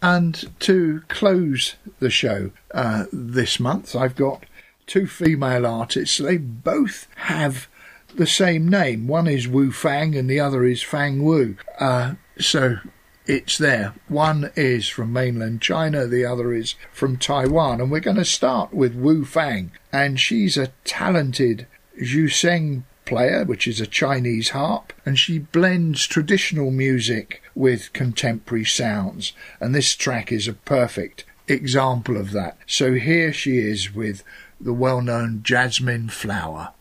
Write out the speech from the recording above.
And to close the show this month, I've got two female artists. They both have the same name. One is Wu Fang and the other is Fang Wu. So it's there. One is from mainland China, the other is from Taiwan. And we're going to start with Wu Fang. And she's a talented Zhusheng player, which is a Chinese harp, and she blends traditional music with contemporary sounds. And this track is a perfect example of that. So here she is with the well-known Jasmine Flower.